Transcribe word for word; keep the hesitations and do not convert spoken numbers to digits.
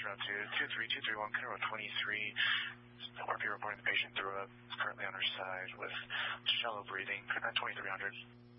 route to two three two three one, Conroe twenty-three. R P reporting the patient threw up, is currently on her side with shallow breathing, twenty-three hundred.